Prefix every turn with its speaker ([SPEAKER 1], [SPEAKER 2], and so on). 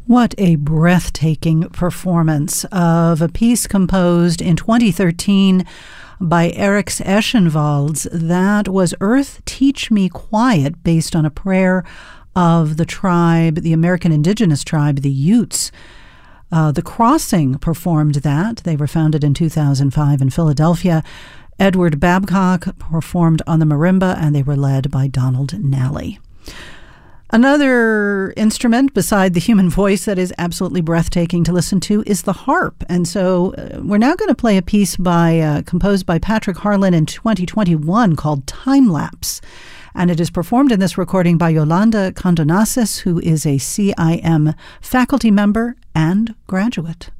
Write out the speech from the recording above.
[SPEAKER 1] What a breathtaking performance of a piece composed in 2013 by Eriks Eschenwalds. That was Earth Teach Me Quiet, based on a prayer of the tribe, the American indigenous tribe, the Utes. The Crossing performed that. They were founded in 2005 in Philadelphia. Edward Babcock performed on the marimba, and they were led by Donald Nally. Another instrument beside the human voice that is absolutely breathtaking to listen to is the harp. And so we're now going to play a piece composed by Patrick Harlan in 2021 called Time Lapse. And it is performed in this recording by Yolanda Condonasis, who is a CIM faculty member and graduate.